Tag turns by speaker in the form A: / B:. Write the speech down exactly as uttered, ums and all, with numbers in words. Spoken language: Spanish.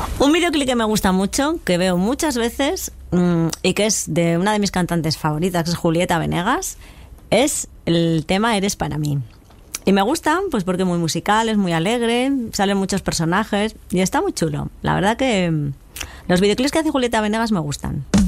A: Un videoclip que me gusta mucho, que veo muchas veces mmm, y que es de una de mis cantantes favoritas, que es Julieta Venegas, es el tema Eres para mí. Y me gusta pues porque es muy musical, es muy alegre, salen muchos personajes y está muy chulo. La verdad que mmm, los videoclips que hace Julieta Venegas me gustan.